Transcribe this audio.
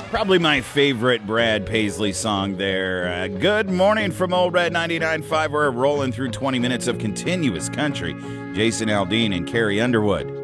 Probably my favorite Brad Paisley song there. Good morning from Old Red 99.5. We're rolling through 20 minutes of continuous country. Jason Aldean and Carrie Underwood.